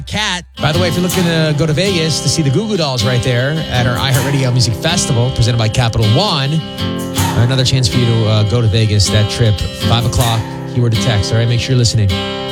Cat. By the way, if you're looking to go to Vegas to see the Goo Goo Dolls right there at our iHeartRadio Music Festival presented by Capital One, another chance for you to go to Vegas. That trip, 5 o'clock, keyword to text. All right, make sure you're listening.